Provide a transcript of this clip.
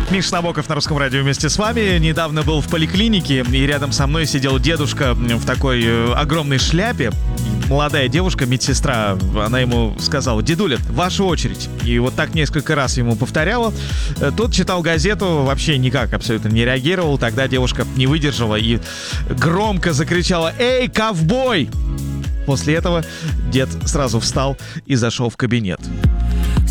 Миша Набоков на Русском радио вместе с вами. Недавно был в поликлинике, и рядом со мной сидел дедушка в такой огромной шляпе. Молодая девушка, медсестра, она ему сказала: «Дедуля, ваша очередь». И вот так несколько раз ему повторяла. Тот читал газету, вообще никак абсолютно не реагировал. Тогда девушка не выдержала и громко закричала: «Эй, ковбой!». После этого дед сразу встал и зашел в кабинет.